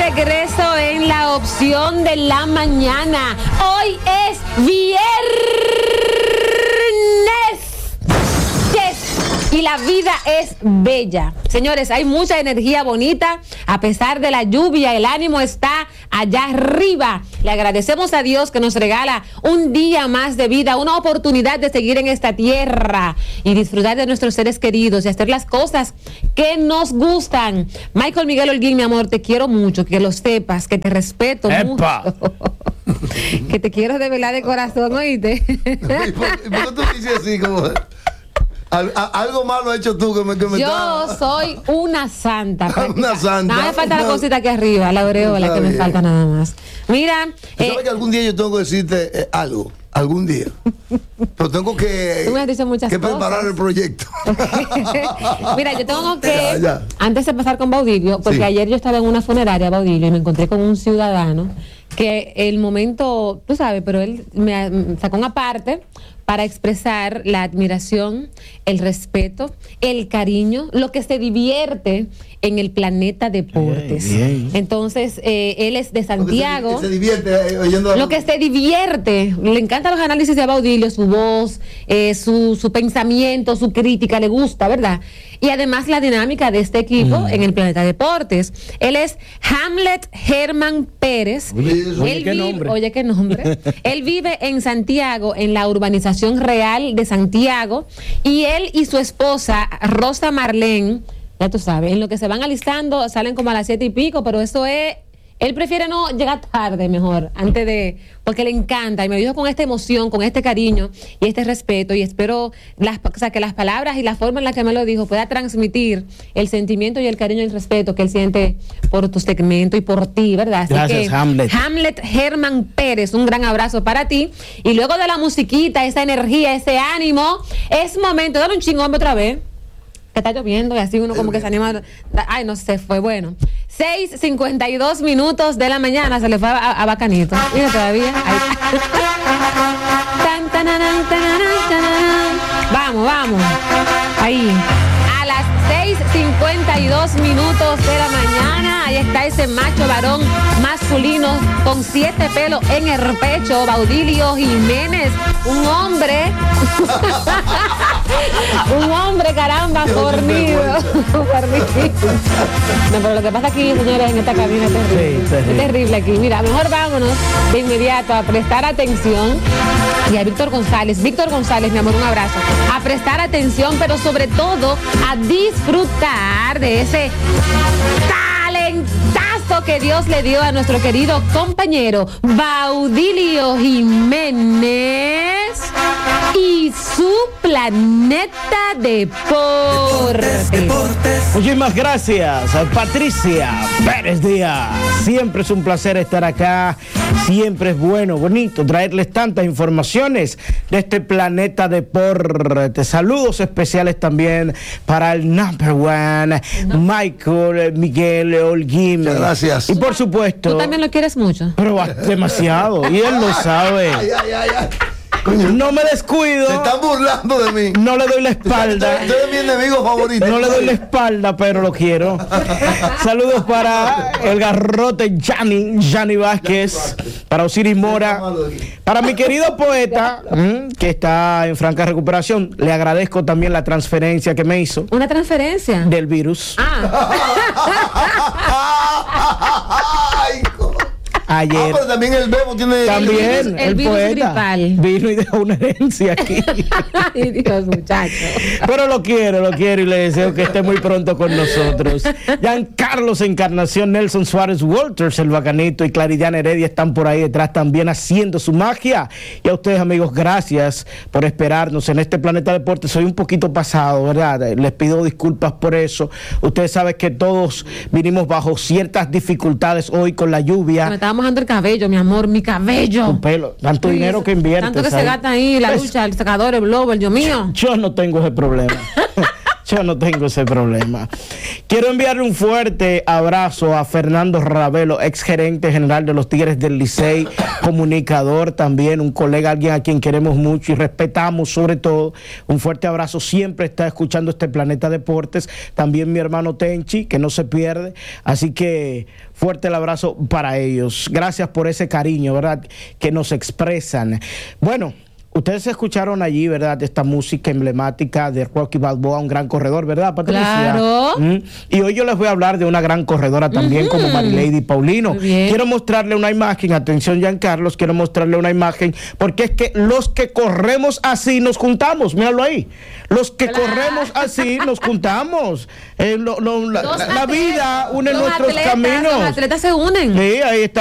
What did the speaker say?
regreso en la opción de la mañana. Hoy es viernes. Yes. Y la vida es bella. Señores, hay mucha energía bonita. A pesar de la lluvia, el ánimo está allá arriba. Le agradecemos a Dios que nos regala un día más de vida, una oportunidad de seguir en esta tierra y disfrutar de nuestros seres queridos y hacer las cosas que nos gustan. Michael Miguel Holguín, mi amor, te quiero mucho, que lo sepas, que te respeto mucho. Que te quiero de verdad de corazón, ¿oíste? ¿Y por qué tú dices así como... Algo malo has hecho tú que me yo soy una santa. Una santa. Nada me falta la cosita aquí arriba, la aureola, que me falta nada más. Mira. ¿Sabes que algún día yo tengo que decirte algo? Algún día. Pero tengo que, tú me has dicho muchas cosas. Preparar el proyecto. Mira, yo tengo que, antes de pasar con Baudilio, porque ayer yo estaba en una funeraria, Baudilio, y me encontré con un ciudadano que el momento, tú sabes, pero él me sacó una parte para expresar la admiración, el respeto, el cariño, lo que se divierte en el Planeta Deportes. Bien. Entonces, él es de Santiago. Se divierte oyendo lo que se divierte. Le encantan los análisis de Baudilio, su voz, su pensamiento, su crítica, le gusta, ¿verdad? Y además la dinámica de este equipo en el Planeta Deportes. Él es Hamlet Germán Pérez. Oye, qué nombre. Oye, qué nombre. Él vive en Santiago, en la urbanización Real de Santiago, y él y su esposa Rosa Marlene, ya tú sabes, en lo que se van alistando salen como a las 7 y pico, pero eso es, él prefiere no llegar tarde mejor, antes de, porque le encanta, y me dijo con esta emoción, con este cariño y este respeto, y espero que las palabras y la forma en la que me lo dijo pueda transmitir el sentimiento y el cariño y el respeto que él siente por tu segmento y por ti, ¿verdad? Así gracias, que, Hamlet. Hamlet Germán Pérez, un gran abrazo para ti. Y luego de la musiquita, esa energía, ese ánimo, es momento de dar un chingón otra vez. Que está lloviendo y así uno como que se anima. Ay, no sé, fue bueno. 6:52 minutos de la mañana, se le fue a Bacanito. Mira todavía. Ahí. Vamos. Ahí. A las 6:52 minutos de la mañana, ahí está ese macho varón masculino con 7 pelos en el pecho, Baudilio Jiménez, un hombre, caramba, fornido. No, pero lo que pasa aquí, señores, en esta cabina es terrible. Sí, es terrible aquí. Mira, mejor vámonos de inmediato a prestar atención. Y a Víctor González, mi amor, un abrazo. A prestar atención, pero sobre todo a disfrutar de ese talentazo que Dios le dio a nuestro querido compañero Baudilio Jiménez y su Planeta Deportes. Muchísimas gracias, Patricia Pérez Díaz. Siempre es un placer estar acá. Siempre es bueno, bonito traerles tantas informaciones de este Planeta Deportes. Saludos especiales también para el number one, Michael Miguel Holguín. Muchas gracias. Y por supuesto... Tú también lo quieres mucho. Pero demasiado, y él lo sabe. Ay. No me descuido. Se están burlando de mí. No le doy la espalda. Usted es mi enemigo favorito. No le doy la espalda, pero lo quiero. Saludos para el garrote Gianni Vázquez, para Osiris Mora, para mi querido poeta, que está en franca recuperación. Le agradezco también la transferencia que me hizo. ¿Una transferencia? Del virus. Ayer. Pero también el Bebo tiene... También el virus poeta gripal. vino y dejó una herencia aquí. Ay, Dios, muchacho. Pero lo quiero y le deseo que esté muy pronto con nosotros. Giancarlos Encarnación, Nelson Suárez Walters, el Bacanito, y Claridad Heredia están por ahí detrás también haciendo su magia. Y a ustedes, amigos, gracias por esperarnos en este Planeta Deportes. Soy un poquito pasado, ¿verdad? Les pido disculpas por eso. Ustedes saben que todos vinimos bajo ciertas dificultades hoy con la lluvia. Me estaba mojando el cabello, mi amor, mi cabello. Tu pelo, tanto dinero que inviertes. Tanto que se gasta ahí, la lucha, el secador, el blower, Dios mío. Yo no tengo ese problema. Yo no tengo ese problema. Quiero enviarle un fuerte abrazo a Fernando Ravelo, ex gerente general de los Tigres del Licey, comunicador también, un colega, alguien a quien queremos mucho y respetamos sobre todo. Un fuerte abrazo, siempre está escuchando este Planeta Deportes. También mi hermano Tenchi, que no se pierde. Así que fuerte el abrazo para ellos. Gracias por ese cariño, ¿verdad?, que nos expresan. Bueno, ustedes escucharon allí, ¿verdad?, esta música emblemática de Rocky Balboa, un gran corredor, ¿verdad, Patricia? Claro. Y hoy yo les voy a hablar de una gran corredora también, como Marilady Paulino. Quiero mostrarle una imagen, atención Giancarlos, quiero mostrarle una imagen, porque es que los que corremos así nos juntamos, míralo ahí. Los que corremos así nos juntamos. La vida une nuestros caminos. Los atletas se unen. Sí, ahí está.